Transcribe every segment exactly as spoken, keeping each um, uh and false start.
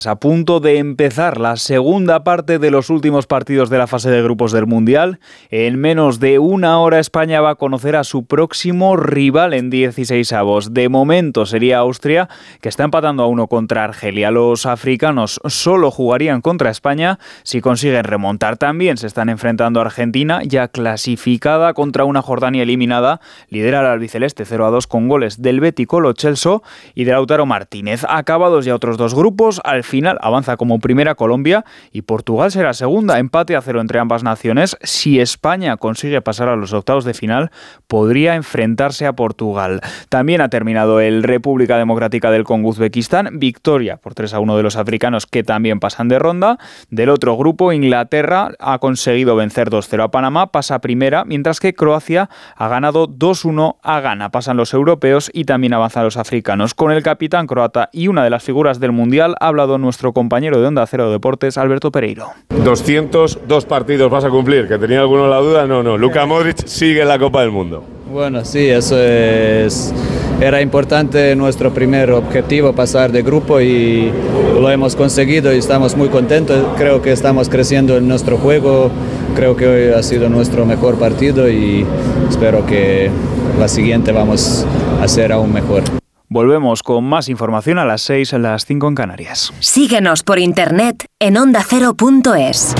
A punto de empezar la segunda parte de los últimos partidos de la fase de grupos del Mundial. En menos de una hora España va a conocer a su próximo rival en dieciseisavos. De momento sería Austria, que está empatando a uno contra Argelia. Los africanos solo jugarían contra España si consiguen remontar. También se están enfrentando a Argentina, ya clasificada, contra una Jordania eliminada. Lidera al albiceleste cero a dos con goles del Bético Lo Celso y de Lautaro Martínez. Acabados ya otros dos grupos, al final avanza como primera Colombia y Portugal será segunda, empate a cero entre ambas naciones. Si España consigue pasar a los octavos de final, podría enfrentarse a Portugal. También ha terminado el República Democrática del Congo Uzbekistán, victoria por tres a uno de los africanos, que también pasan de ronda. Del otro grupo, Inglaterra ha conseguido vencer dos cero a Panamá, pasa primera, mientras que Croacia ha ganado dos uno a Ghana. Pasan los europeos y también avanzan los africanos. Con el capitán croata y una de las figuras del Mundial ha hablado nuestro compañero de Onda Cero Deportes, Alberto Pereiro. doscientos dos partidos vas a cumplir, que tenía alguno la duda, no, no, Luka Modric sigue en la Copa del Mundo. Bueno, sí, eso es, era importante nuestro primer objetivo, pasar de grupo, y lo hemos conseguido y estamos muy contentos. Creo que estamos creciendo en nuestro juego, creo que hoy ha sido nuestro mejor partido y espero que la siguiente vamos a hacer aún mejor. Volvemos con más información a las seis, a las cinco en Canarias. Síguenos por internet en onda cero punto es.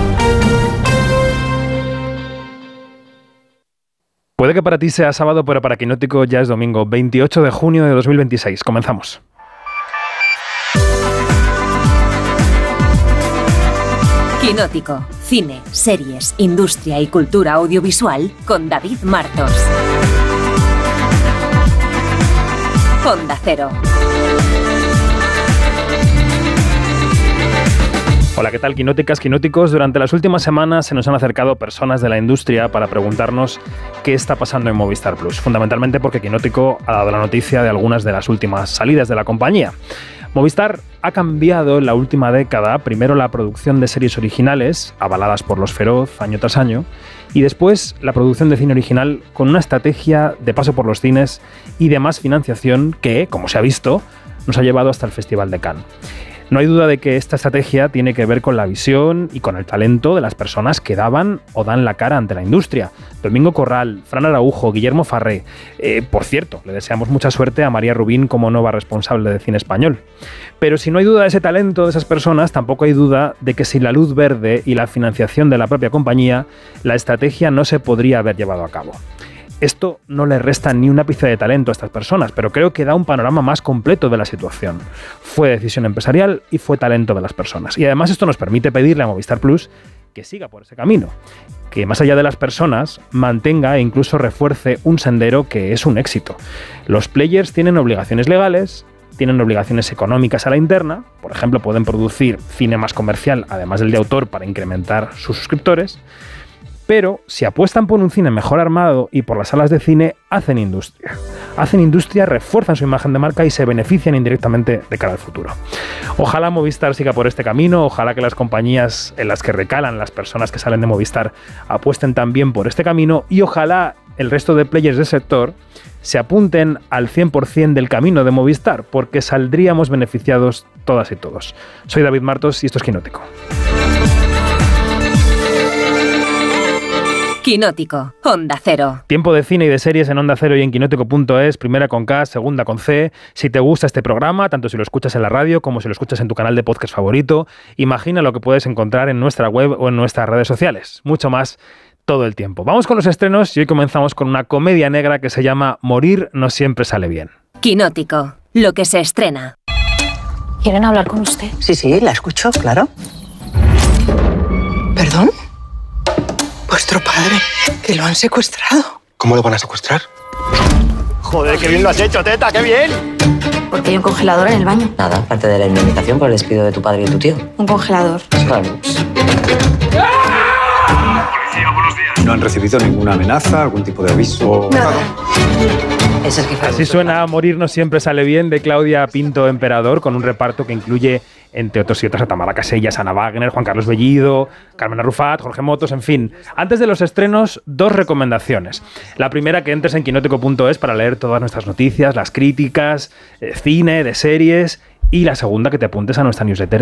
Puede que para ti sea sábado, pero para Quinótico ya es domingo, veintiocho de junio de dos mil veintiséis. Comenzamos. Quinótico, cine, series, industria y cultura audiovisual con David Martos. Onda Cero. Hola, ¿qué tal, quinóticas, quinóticos? Durante las últimas semanas se nos han acercado personas de la industria para preguntarnos qué está pasando en Movistar Plus, fundamentalmente porque Quinótico ha dado la noticia de algunas de las últimas salidas de la compañía. Movistar ha cambiado en la última década, primero la producción de series originales, avaladas por los Feroz año tras año, y después la producción de cine original con una estrategia de paso por los cines y de más financiación que, como se ha visto, nos ha llevado hasta el Festival de Cannes. No hay duda de que esta estrategia tiene que ver con la visión y con el talento de las personas que daban o dan la cara ante la industria. Domingo Corral, Fran Araujo, Guillermo Farré. Eh, por cierto, le deseamos mucha suerte a María Rubín como nueva responsable de cine español. Pero si no hay duda de ese talento de esas personas, tampoco hay duda de que sin la luz verde y la financiación de la propia compañía, la estrategia no se podría haber llevado a cabo. Esto no le resta ni un ápice de talento a estas personas, pero creo que da un panorama más completo de la situación. Fue decisión empresarial y fue talento de las personas. Y además esto nos permite pedirle a Movistar Plus que siga por ese camino, que más allá de las personas mantenga e incluso refuerce un sendero que es un éxito. Los players tienen obligaciones legales, tienen obligaciones económicas a la interna, por ejemplo pueden producir cine más comercial además del de autor para incrementar sus suscriptores. Pero si apuestan por un cine mejor armado y por las salas de cine, hacen industria. Hacen industria, refuerzan su imagen de marca y se benefician indirectamente de cara al futuro. Ojalá Movistar siga por este camino, ojalá que las compañías en las que recalan las personas que salen de Movistar apuesten también por este camino y ojalá el resto de players del sector se apunten al cien por ciento del camino de Movistar, porque saldríamos beneficiados todas y todos. Soy David Martos y esto es Quinótico. Quinótico, Onda Cero. Tiempo de cine y de series en Onda Cero y en quinótico punto es, primera con K, segunda con C. Si te gusta este programa, tanto si lo escuchas en la radio como si lo escuchas en tu canal de podcast favorito, imagina lo que puedes encontrar en nuestra web o en nuestras redes sociales. Mucho más todo el tiempo. Vamos con los estrenos y hoy comenzamos con una comedia negra que se llama Morir no siempre sale bien. Quinótico, lo que se estrena. ¿Quieren hablar con usted? Sí, sí, la escucho, claro. ¿Perdón? Vuestro padre, que lo han secuestrado. ¿Cómo lo van a secuestrar? Joder, qué bien lo has hecho, teta, qué bien. Porque hay un congelador en el baño. Nada, parte de la indemnización por el despido de tu padre y tu tío. Un congelador. Claro. Policía, buenos días. ¿No han recibido ninguna amenaza, algún tipo de aviso? Nada. Es el jefe. Así suena Morir no siempre sale bien, de Claudia Pinto Emperador, con un reparto que incluye, entre otros y otras, a Tamara Casellas, Ana Wagner, Juan Carlos Bellido, Carmen Arrufat, Jorge Motos, en fin. Antes de los estrenos, dos recomendaciones. La primera, que entres en quinótico punto es para leer todas nuestras noticias, las críticas, eh, cine, de series, Y la segunda, que te apuntes a nuestra newsletter